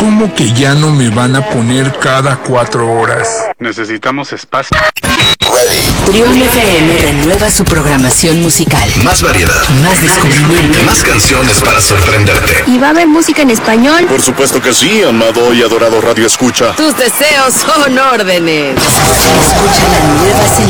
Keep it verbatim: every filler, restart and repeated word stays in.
¿Cómo que ya no me van a poner cada cuatro horas? Necesitamos espacio. Trión F M renueva su programación musical. Más variedad, más descubrimiento, más canciones para sorprenderte. ¿Y va a haber música en español? Por supuesto que sí, amado y adorado Radio Escucha. Tus deseos son órdenes. Escucha la nueva selección